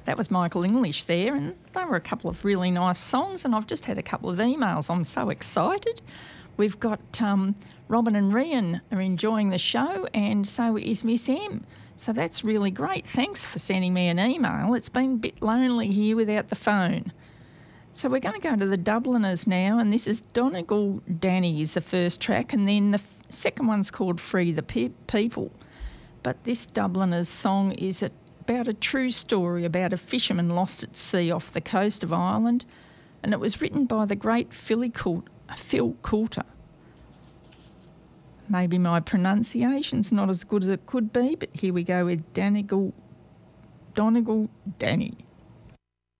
That was Michael English there, and they were a couple of really nice songs, and I've just had a couple of emails. I'm so excited. We've got Robin and Rian are enjoying the show, and so is Miss M. So that's really great. Thanks for sending me an email. It's been a bit lonely here without the phone. So we're going to go to the Dubliners now, and this is Donegal Danny is the first track, and then the second one's called Free the People. But this Dubliners song is about a true story about a fisherman lost at sea off the coast of Ireland, and it was written by the great Phil Coulter. Maybe my pronunciation's not as good as it could be, but here we go with Donegal Danny.